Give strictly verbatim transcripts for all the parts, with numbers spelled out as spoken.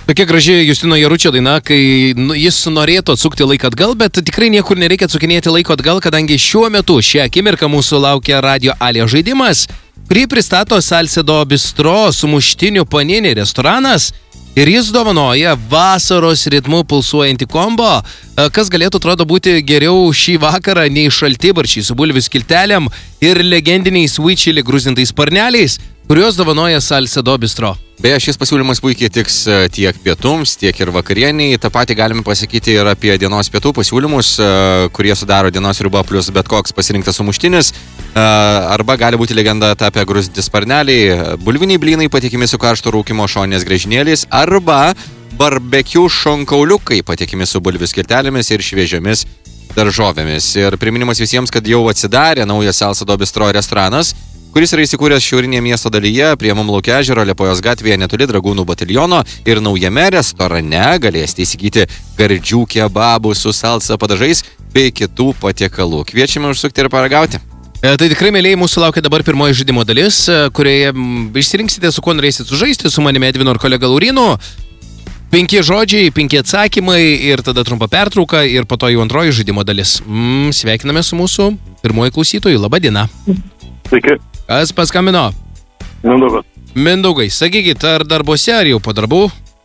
Tokia graži Justino Jaručio daina, kai jis norėtų atsukti laiką atgal, bet tikrai niekur nereikia atsukinėti laiko atgal, kadangi šiuo metu, šią akimirką mūsų laukia Radio Alė žaidimas, kurį pristato Salcedo Bistro sumuštinių paninį restoranas ir jis dovanoja vasaros ritmu pulsuojantį kombo, kas galėtų atrodo būti geriau šį vakarą nei šaltibarčiai su bulvių skiltelėm ir legendiniais sweet chili gruzintais parneliais, kuriuos dovanoja Salcedo Bistro. Beje, šis pasiūlymas puikiai tiks tiek pietums, tiek ir vakarieniai. Ta patį galime pasakyti ir apie dienos pietų pasiūlymus, kurie sudaro dienos riba plus bet koks pasirinktas sumuštinis. Arba gali būti legenda tapę gruzinti sparneliai, bulviniai blynai patikimi su karšto rūkimo šoninės griežinėliais, arba barbekių šonkauliukai patikimi su bulvių skiltelėmis ir šviežiomis daržovėmis. Ir priminimas visiems, kad jau atsidarė naujas Salcedo Bistro restoranas, kuris yra įsikūręs šiaurinėje miesto dalyje prie Mamlaukio ežero Liepojos gatvėje netoli Dragūnų bataliono ir naujame restorane galėsite įsigyti gardžių kebabų su salsa padažais bei kitų patiekalų. Kviečiame užsukti ir paragauti. E, tai tikrai, mėlyjei, mūsų laukia dabar pirmoji žaidimo dalis, kurioje išsirinksite, su kuo norėsit sužaisti, su manimi Edvinu ir kolega Laurinu. Penki žodžiai, penki atsakymai ir tada trumpa pertrauka ir po to jau antroji žaidimo dalis. Mm, sveikiname su mūsų pirmoji klausytoju. Labą dieną. Sveiki. Kas paskambino? Mindaugas. Mindaugai, sakykit, ar darbuose, ar jau po darbų?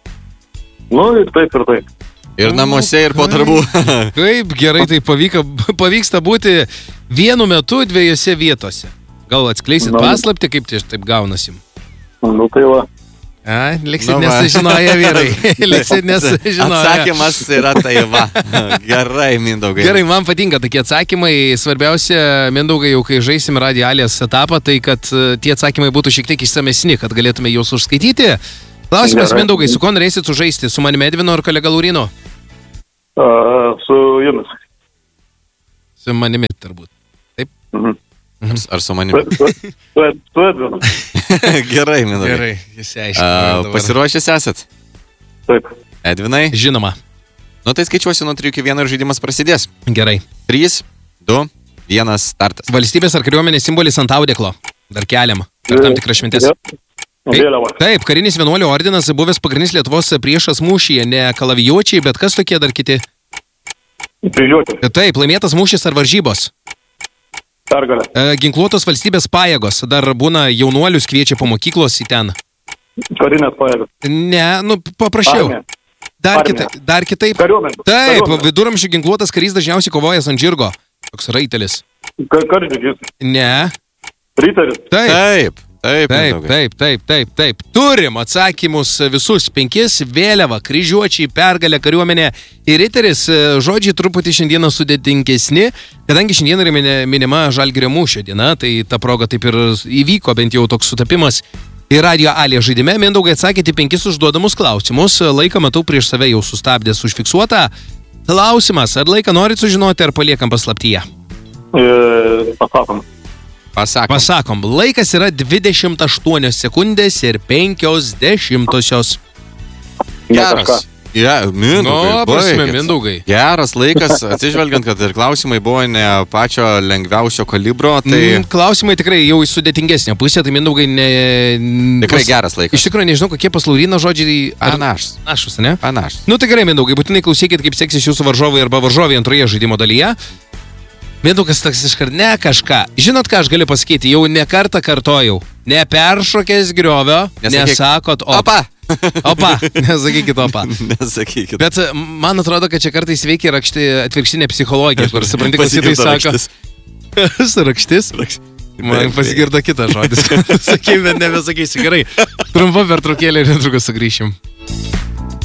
Nu, ir taip, ir taip. Ir namuose, ir po darbų. Kaip gerai tai pavyka, pavyksta būti vienu metu dviejose vietose. Gal atskleisit Na, paslaptį, kaip tai taip gaunasi? Nu, tai va. A, liksit Nu, va. nesužinoję vyrai. Liksit nesužinoję. Atsakymas yra tai va. Gerai, Mindaugai. Gerai, man patinka tokie atsakymai. Svarbiausia, Mindaugai, jau kai žaisim Radio Alės etapą, tai kad e, tie atsakymai būtų šiek tiek išsamesni, kad galėtume juos užskaityti. Klausimas, Gerai. Mindaugai, su kuo norėsit sužaisti? Su manimi Edvinu ar kolega Laurinu? Uh, su jumis. Su manimi, turbūt. Mhm. Ar su manimi? Su, su, su, su Edvinu. Gerai, Mindaugai. Gerai, jūs A, aiškiai. pasiruošęs esat? Taip. Edvinai? Žinoma. Nu tai skaičiuosiu nuo trijų iki vieno ir žaidimas prasidės. Gerai. trys, du, vienas, startas. Valstybės ar kariuomenės simbolis ant audeklo. Dar keliam. Per tam tikras šventės. Taip, Vėliava. taip, karinis vienuolio ordinas buvęs pagrindinis Lietuvos priešas mūšyje, ne kalavijuočiai, bet kas tokie dar kiti? Kryžiuotė. Taip, laimėtas mūšis ar varžybos. Pergalė. E, ginkluotos valstybės pajėgos. Dar būna jaunuolius kviečia po mokyklos į ten. Karinės pajėgos. Ne, nu paprašiau. Armija. Dar, Armija. kita, dar kitaip. Kariuomenė. Taip, Kariuomenė. viduramžių ginkluotas karys dažniausiai kovojas ant žirgo. Toks raitelis. Ka- Karžygis. Ne. Ryteris. Taip. Taip, taip, Taip, Mindaugai. taip, taip, taip, taip. Turim atsakymus visus penkis. Vėliava, kryžiuočiai, pergalė, kariuomenė ir riteris. Žodžiai truputį šiandieną sudėtingesni, kadangi šiandien yra mini- minima Žalgirio mūšio diena, tai ta proga taip ir įvyko, bent jau toks sutapimas. Ir Radio Alė žaidime, Mindaugai, atsakėte penkis užduodamus klausimus. Laiką matau prieš save jau sustabdęs užfiksuotą. Klausimas, ar laiką norit sužinoti, ar paliekam paslaptyje? E, pasakom. Pasakom. Pasakom, laikas yra dvidešimt aštuonios sekundės ir penkios dešimtosios. Geras. Ja, Mindaugai, Nu, prasme, baikit. Mindaugai. Geras laikas, atsižvelgiant, kad ir klausimai buvo ne pačio lengviausio kalibro, tai Mm, klausimai tikrai jau į sudėtingesnę pusę, tai Mindaugai ne... tikrai geras laikas. Iš tikrųjų nežinau, kokie pas Lauriną žodžiai... ar- Panašus. Panašus, ne? Panašus. Nu tai gerai, Mindaugai, būtinai klausykit, kaip seksis jūsų varžovai arba varžovai antroje žaidimo dalyje. Mindaugas toks iškart, ne kažką. Žinot, ką aš galiu pasakyti, jau ne kartą kartojau. Neperšokęs griovio, Nesakyk, nesakot opa. Opa! Opa, nesakykit opa. Nesakykit. Bet e, man atrodo, kad čia kartais veikia rakšti, atvirkštinė psichologija, kur supranti, klausytojai sako. Surakštis. Man pasigirdo kitas žodis. Sakai, bet nebesakysiu. Gerai. Trumpa pertraukėlė ir netrukus sugrįšim.